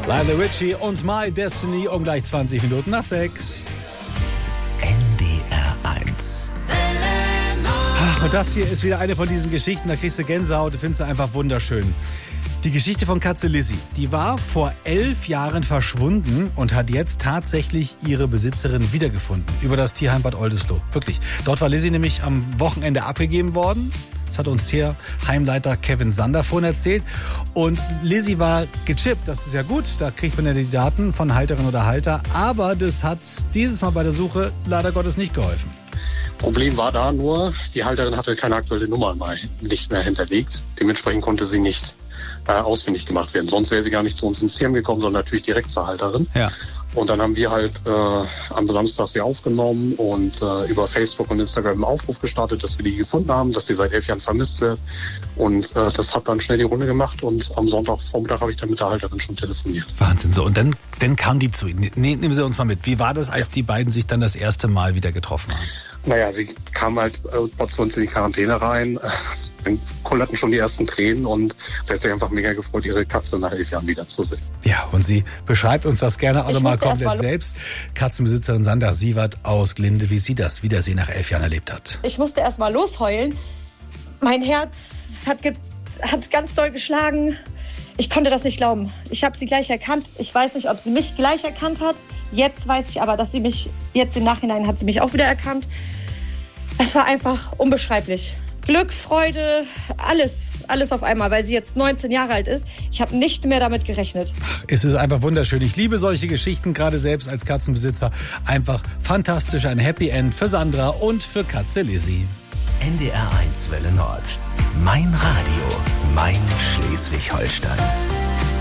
Lionel Richie und My Destiny um gleich 20 Minuten nach 6. NDR 1. Ach, und das hier ist wieder eine von diesen Geschichten, da kriegst du Gänsehaut, du findest sie einfach wunderschön. Die Geschichte von Katze Lizzie, die war vor 11 Jahren verschwunden und hat jetzt tatsächlich ihre Besitzerin wiedergefunden. Über das Tierheim Bad Oldesloe. Wirklich. Dort war Lizzie nämlich am Wochenende abgegeben worden. Das hat uns Tierheimleiter Kevin Sander vorhin erzählt. Und Lizzie war gechippt, das ist ja gut. Da kriegt man ja die Daten von Halterin oder Halter. Aber das hat dieses Mal bei der Suche leider Gottes nicht geholfen. Problem war da nur, die Halterin hatte keine aktuelle Nummer nicht mehr hinterlegt. Dementsprechend konnte sie nicht ausfindig gemacht werden. Sonst wäre sie gar nicht zu uns ins Tierheim gekommen, sondern natürlich direkt zur Halterin. Ja. Und dann haben wir halt am Samstag sie aufgenommen und über Facebook und Instagram einen Aufruf gestartet, dass wir die gefunden haben, dass sie seit 11 Jahren vermisst wird. Und das hat dann schnell die Runde gemacht und am Sonntagvormittag habe ich dann mit der Halterin schon telefoniert. Wahnsinn, so. Und dann kam die zu Ihnen. Nehmen Sie uns mal mit. Wie war das, als die beiden sich dann das erste Mal wieder getroffen haben? Naja, sie kam halt zu uns in die Quarantäne rein. Dann kullerten schon die ersten Tränen und sie hat sich einfach mega gefreut, ihre Katze nach 11 Jahren wiederzusehen. Ja, und sie beschreibt uns das gerne auch nochmal komplett selbst. Katzenbesitzerin Sandra Sievert aus Glinde, wie sie das Wiedersehen nach 11 Jahren erlebt hat. Ich musste erst mal losheulen. Mein Herz hat ganz doll geschlagen. Ich konnte das nicht glauben. Ich habe sie gleich erkannt. Ich weiß nicht, ob sie mich gleich erkannt hat. Jetzt weiß ich aber, dass sie mich, jetzt im Nachhinein hat sie mich auch wieder erkannt. Es war einfach unbeschreiblich. Glück, Freude, alles auf einmal, weil sie jetzt 19 Jahre alt ist. Ich habe nicht mehr damit gerechnet. Es ist einfach wunderschön. Ich liebe solche Geschichten, gerade selbst als Katzenbesitzer. Einfach fantastisch, ein Happy End für Sandra und für Katze Lizzie. NDR 1 Welle Nord. Mein Radio, mein Schleswig-Holstein.